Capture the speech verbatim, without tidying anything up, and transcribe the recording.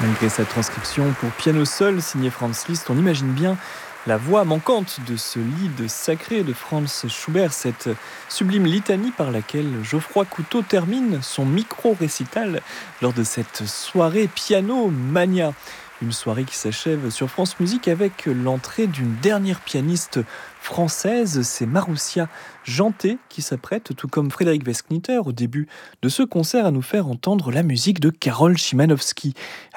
Malgré sa transcription pour piano seul, signé Franz Liszt, on imagine bien la voix manquante de ce lied sacré de Franz Schubert, cette sublime litanie par laquelle Geoffroy Couteau termine son micro-récital lors de cette soirée Piano Mania. Une soirée qui s'achève sur France Musique avec l'entrée d'une dernière pianiste française, c'est Maroussia Janté qui s'apprête, tout comme Frédéric Westknitter au début de ce concert, à nous faire entendre la musique de Karol Szymanowski.